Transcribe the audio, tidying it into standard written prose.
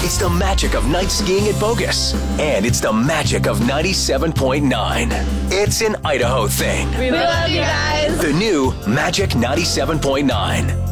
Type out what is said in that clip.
It's the magic of night skiing at Bogus. And it's the magic of 97.9. It's an Idaho thing. We love you guys. The new Magic 97.9.